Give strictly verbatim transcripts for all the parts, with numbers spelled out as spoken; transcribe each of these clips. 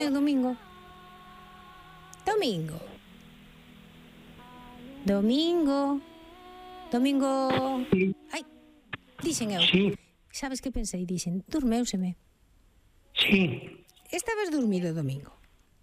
Domingo. Domingo. Domingo. Domingo. Sí. Ai, dixen eu. Sí. Sabes que pensei? Dixen, durmeuseme. Sí. Estabas dormido, Domingo?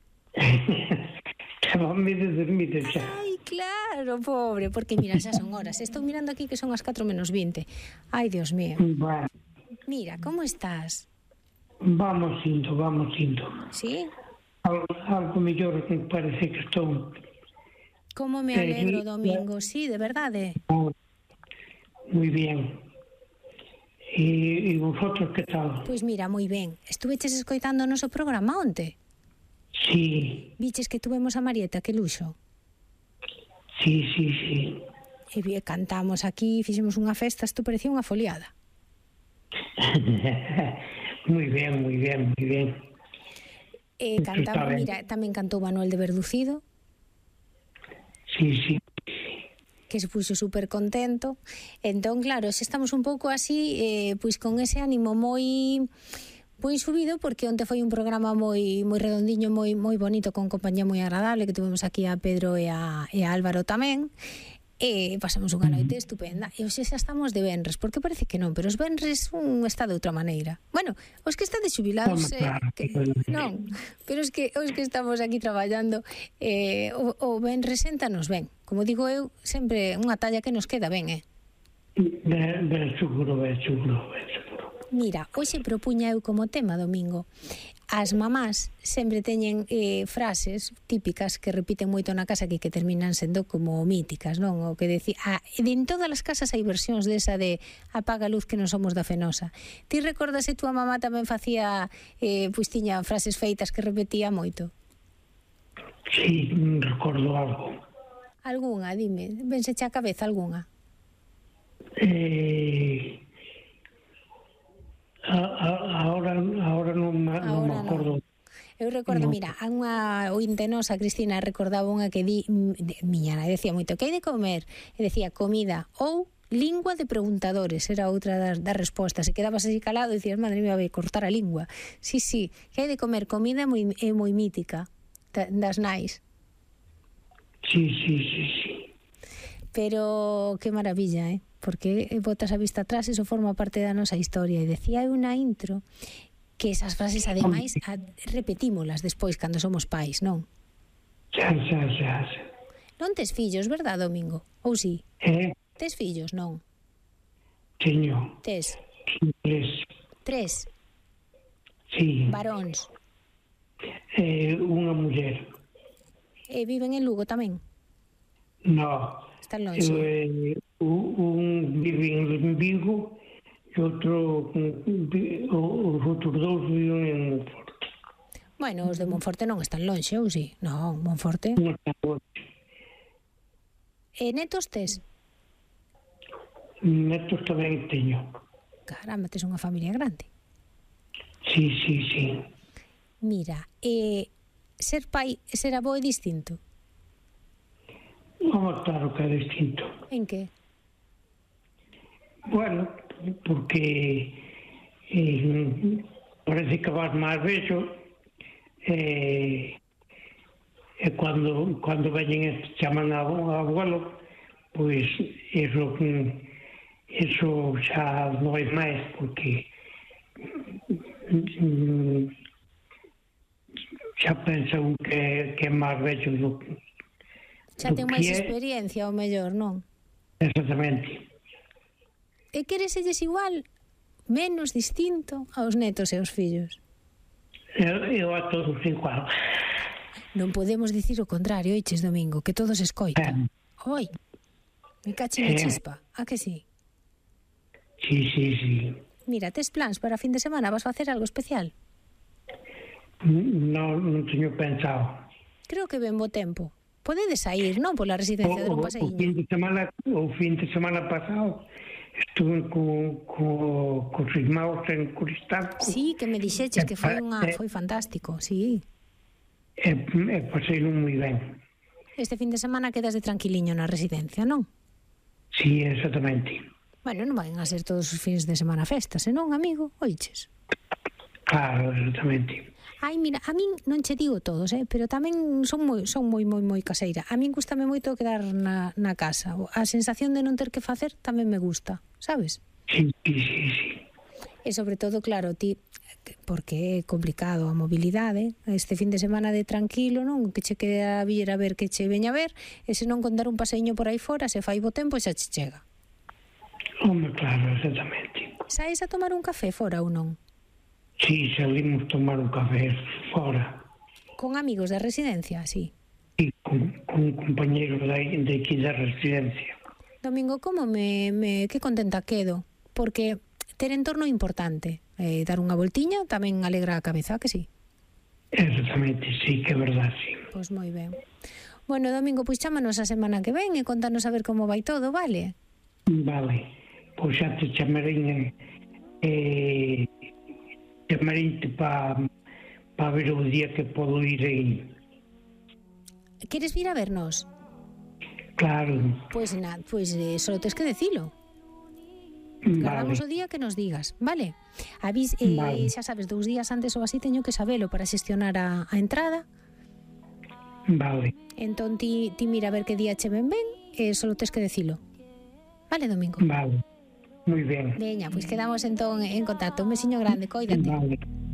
Estaba medio dormido xa. Ai, claro, pobre, porque mira, xa son horas. Estou mirando aquí que son as catro menos vinte. Ai, Dios mío. Bueno, Mira, como estás? vamos indo, vamos indo. Sí? Algo, algo mellor que parece que estou. Como me alegro, Domingo. Sí, de verdade. Muy bien. E, e vosotros que tal? Pois mira, moi ben. Estuveches escoitando o noso programa onte? Sí, Viches que tuvemos a Marieta, que luxo. sí, sí, sí. E vi, cantamos aquí, fixemos unha festa, isto parecía unha foliada. Muy bien, muy bien, muy bien. E cantamos, mira, tamén cantou Manuel de Verducido, Sí, sí. que se puxo super contento. Entón, claro, se estamos un pouco así, eh, pois con ese ánimo moi moi subido, porque onte foi un programa moi moi redondiño, moi moi bonito, con compañía moi agradable, que tuvemos aquí a Pedro e a, e a Álvaro tamén. E pasamos unha noite estupenda. E hoxe xa estamos de venres, porque parece que non, pero os venres un está de outra maneira. Bueno, os que estades xubilados, eh, que, non, pero os que os que estamos aquí traballando, eh, o, o venres séntanos ben. Como digo eu, sempre unha talla que nos queda ben, eh? Ben, ben seguro, ben seguro, ben seguro. Mira, hoxe propuña eu como tema, Domingo, as mamás sempre teñen eh, frases típicas que repiten moito na casa que, que terminan sendo como míticas, non? O que decía, ah, en todas as casas hai versións desa de apaga a luz que non somos da Fenosa. Ti recordas se túa mamá tamén facía, eh, pois tiña frases feitas que repetía moito? Sí, recordo algo. Algúnha, dime, venseche a cabeza algúnha? Eh, a, a, ahora, ahora non, ma, non me acordo. No. Eu recordo, No. mira, a unha ointe nosa, Cristina, recordaba unha que di, de, miña nai decía moito, que hai de comer? E decía comida ou lingua de preguntadores, era outra das, das respostas. E quedabas así calado e dicías, madre mía, vai cortar a lingua. Sí, sí, que hai de comer? Comida é moi, é moi mítica da, das nais. Sí, sí, sí, sí. Pero que maravilla, eh? Porque botas a vista atrás, eso forma parte da nosa historia. E decía eu na intro que esas frases, ademais, a, repetímolas despois cando somos pais, non? Xa, xa, xa, xa. Non tes fillos, verdad, Domingo? Ou si? Eh, Tes fillos, non? teño Tes tres, tres sí, varóns. eh, unha muller. E viven en Lugo tamén? No, Están lonxe? eh, un vive en Vigo e outro, os outros dous viven en Monforte. Bueno, os de Monforte non están lonxe, ou si? Non, Monforte. Non está lonxe. E netos tes? Netos tamén teño. Caramba, tes unha familia grande. Sí, sí, sí. Mira, e ser pai e ser avó é distinto? Oh, claro que é distinto. En que? Bueno, porque eh, parece que vas máis vexo e eh, cando cando veñen e chaman a, a abuelo, pois eso eso xa non é máis, porque mm, xa pensa un que, que é máis vexo do, Xa do ten que máis é. experiencia, ao mellor, non? Exactamente. E quereselles igual, menos distinto aos netos e aos fillos? Eu, eu a todos igual. Non podemos dicir o contrario, oiches, Domingo, que todos escoitan. Oi, me cachi na chispa, a que sí? Sí, sí, sí. Mira, tes plans para fin de semana? Vas facer algo especial? Non, non teño pensado. Creo que ben bo tempo. Podedes sair, non? Pola residencia de un O, o, o, paseiño. fin de semana, o fin de semana pasado estuve con, con, con os irmãos en Coristanco. Sí, que me dixeches que foi unha foi fantástico, sí. E, e pasei moi ben. Este fin de semana quedas de tranquiliño na residencia, non? Sí, exactamente. Bueno, non van a ser todos os fins de semana festas, e non, amigo? Oiches? Claro, exactamente. Ai, mira, a min non che digo todos, eh, pero tamén son moi son moi moi moi caseira. A min gustame moito quedar na, na casa. A sensación de non ter que facer tamén me gusta, sabes? Sí, sí, sí, sí. E sobre todo, claro, ti, porque é complicado a mobilidade, este fin de semana de tranquilo, non? Que che queda vir a ver que che veña a ver, e se non contar un paseiño por aí fora, se fai bo tempo, xa che chega. Home, claro, exactamente. Saes a tomar un café fora ou non? Sí, salimos tomar un café fora. Con amigos da residencia, sí. Sí, con, con un compañero de, de aquí da residencia. Domingo, como me, me que contenta quedo, porque ter entorno é importante, eh, dar unha voltiña tamén alegra a cabeza, que sí? Exactamente, sí, que é verdade, sí. Pois moi ben. Bueno, Domingo, pois chámanos a semana que ven e contanos a ver como vai todo, vale? Vale, pois xa te chamarei eh, chamarei para pa ver o día que podo ir aí. Queres vir a vernos? Claro. Pois na, pois eh, só tes que decilo. Guardamos o día que nos digas, vale? Avis, eh, vale. Xa sabes, dous días antes ou así teño que sabelo para xestionar a, a entrada. Vale. Entón ti, ti mira a ver que día che ven ben e só tes que decilo. Vale, Domingo? Vale, moi ben. Veña, pois quedamos entón en contacto. Un besiño grande, coídate. Vale.